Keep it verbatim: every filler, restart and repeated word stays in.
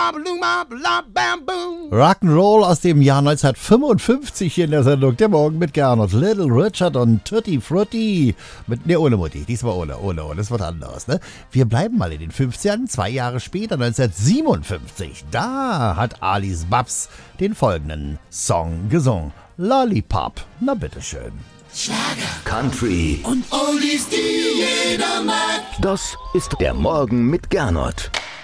Rock'n'Roll aus dem Jahr neunzehnhundertfünfundfünfzig hier in der Sendung. Der Morgen mit Gernot, Little Richard und Tutti Frutti. Mit, ne, ohne Mutti. Diesmal ohne, ohne, ohne. Das wird anders, ne? Wir bleiben mal in den fünfzigern. Zwei Jahre später, neunzehnhundertsiebenundfünfzig. Da hat Alice Babs den folgenden Song gesungen. Lollipop. Na bitteschön. Schlager, Country und Oldies, die jeder mag. Das ist der Morgen mit Gernot.